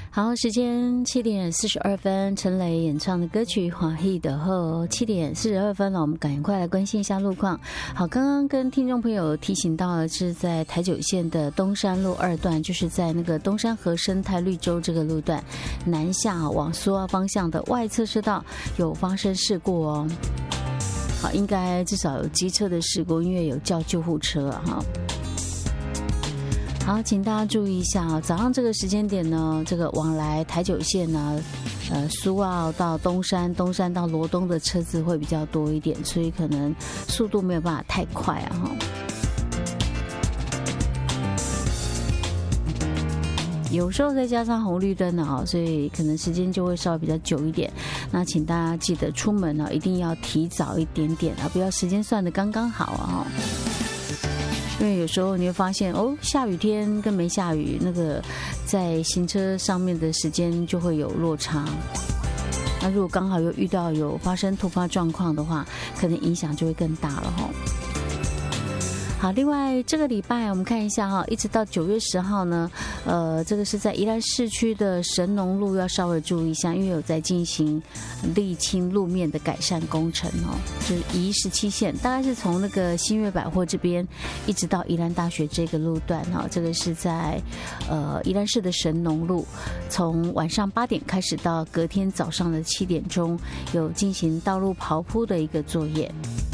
好，时间7:42，陈雷演唱的歌曲《华裔的后》7:42了，我们赶快来关心一下路况。好，刚刚跟听众朋友提醒到了，是在台九线的东山路2段，就是在那个东山河生态绿洲这个路段南下往苏澳方向的外侧车道有发生事故哦。好，应该至少有机车的事故，因为有叫救护车哈。好，请大家注意一下啊，早上这个时间点呢，这个往来台九线呢，苏澳到东山，东山到罗东的车子会比较多一点，所以可能速度没有办法太快啊哈。有时候再加上红绿灯啊，所以可能时间就会稍微比较久一点。那请大家记得出门呢，一定要提早一点点啊，不要时间算得刚刚好啊。因为有时候你会发现哦，下雨天跟没下雨，那个在行车上面的时间就会有落差。那如果刚好又遇到有发生突发状况的话，可能影响就会更大了哈。好，另外这个礼拜我们看一下哈，一直到9月10号呢，这个是在宜兰市区的神农路要稍微注意一下，因为有在进行沥青路面的改善工程哦，就是宜17线，大概是从那个新月百货这边一直到宜兰大学这个路段哈，这个是在宜兰市的神农路，从晚上8点开始到隔天早上的7点钟有进行道路刨铺的一个作业。